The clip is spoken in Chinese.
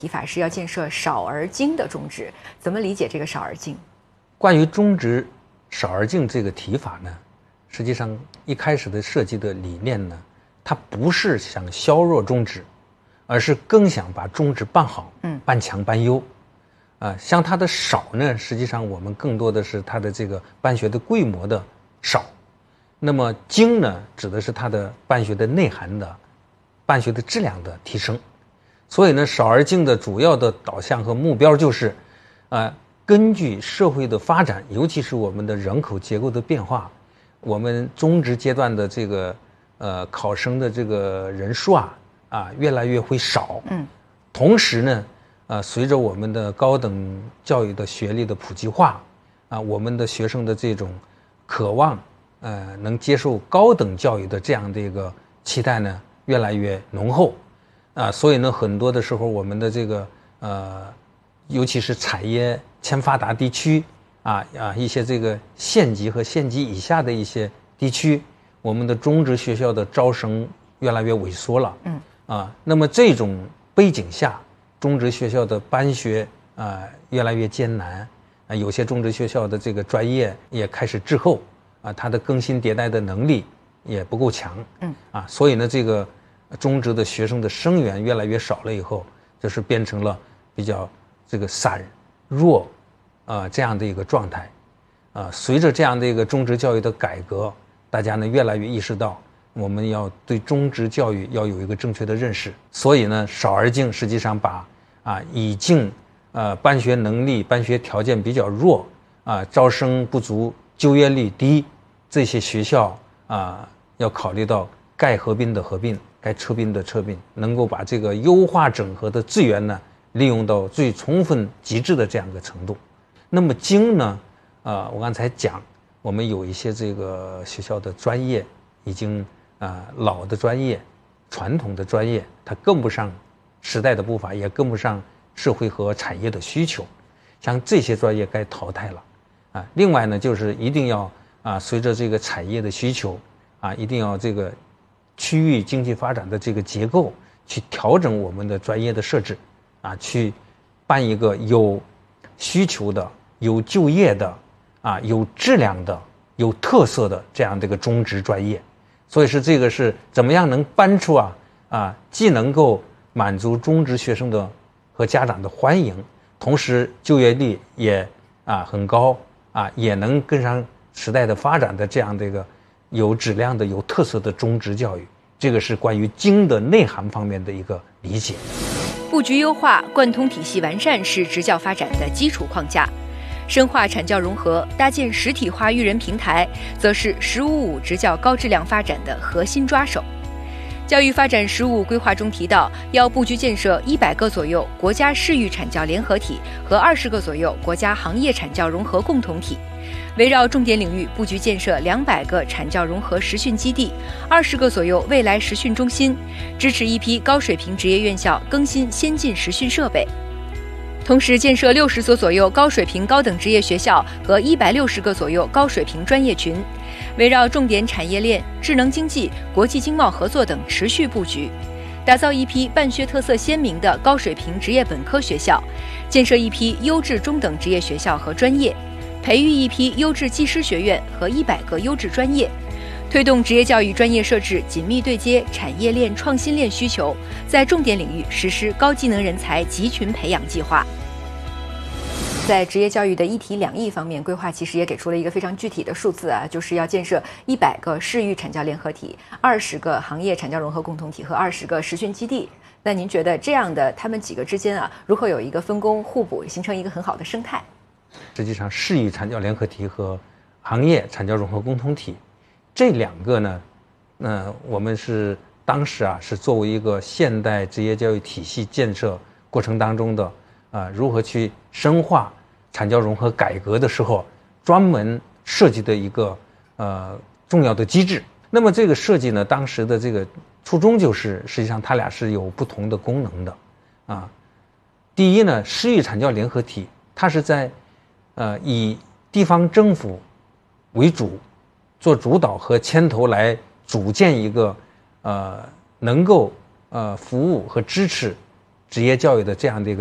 提法是要建设少而精的中职，怎么理解这个少而精？ 关于中职少而精这个提法呢，实际上一开始的设计的理念呢，它不是想削弱中职，而是更想把中职办好，办强办优。像它的少呢，实际上我们更多的是它的这个办学的规模的少，那么精呢，指的是它的办学的内涵的、办学的质量的提升。所以呢，少而精的主要的导向和目标就是，根据社会的发展，尤其是我们的人口结构的变化，我们中职阶段的这个考生的这个人数越来越会少。同时呢，随着我们的高等教育的学历的普及化，我们的学生的这种渴望，能接受高等教育的这样的一个期待呢，越来越浓厚，所以呢，很多的时候我们的这个尤其是产业欠发达地区，一些这个县级和县级以下的一些地区，我们的中职学校的招生越来越萎缩了。那么这种背景下，中职学校的办学越来越艰难，有些中职学校的这个专业也开始滞后，它的更新迭代的能力也不够强。所以呢，这个中职的学生的生源越来越少了以后，就是变成了比较这个散弱这样的一个状态。随着这样的一个中职教育的改革，大家呢越来越意识到，我们要对中职教育要有一个正确的认识。所以呢，少而精实际上把已经办学能力、办学条件比较弱，招生不足、就业率低这些学校要考虑到该合并的合并，该撤并的撤并，能够把这个优化整合的资源呢利用到最充分极致的这样一个程度。那么精呢，我刚才讲，我们有一些这个学校的专业已经老的专业、传统的专业，它跟不上时代的步伐，也跟不上社会和产业的需求，像这些专业该淘汰了。另外呢，就是一定要随着这个产业的需求一定要这个区域经济发展的这个结构去调整我们的专业的设置去办一个有需求的、有就业的有质量的、有特色的这样的一个中职专业。所以这个是怎么样能搬出既能够满足中职学生的和家长的欢迎，同时就业率也很高也能跟上时代的发展的这样的一个有质量的、有特色的中职教育。这个是关于精的内涵方面的一个理解。 布局优化、贯通体系完善是职教发展的基础框架，深化产教融合，搭建实体化育人平台，则是“15+5”职教高质量发展的核心抓手。教育发展“15+5”规划中提到，要布局建设100个左右国家市域产教联合体和20个左右国家行业产教融合共同体，围绕重点领域布局建设200个产教融合实训基地，20个左右未来实训中心，支持一批高水平职业院校更新先进实训设备。同时建设60所左右高水平高等职业学校和160个左右高水平专业群，围绕重点产业链、智能经济、国际经贸合作等持续布局，打造一批办学特色鲜明的高水平职业本科学校，建设一批优质中等职业学校和专业，培育一批优质技师学院和100个优质专业，推动职业教育专业设置紧密对接产业链、创新链需求，在重点领域实施高技能人才集群培养计划。在职业教育的1体2翼方面，规划其实也给出了一个非常具体的数字就是要建设100个市域产教联合体、20个行业产教融合共同体和20个实训基地。那您觉得这样的他们几个之间如何有一个分工互补，形成一个很好的生态？ 实际上，市域产教联合体和行业产教融合共同体这2个呢，我们是当时是作为一个现代职业教育体系建设过程当中的如何去深化产教融合改革的时候专门设计的一个重要的机制。那么这个设计呢，当时的这个初衷就是实际上它俩是有不同的功能的第一呢，市域产教联合体它是在以地方政府为主，做主导和牵头来组建一个能够服务和支持职业教育的这样的一个